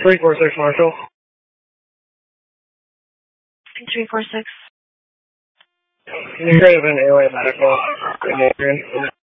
346 Marshall. 346. Can you grade an airway medical in Adrian?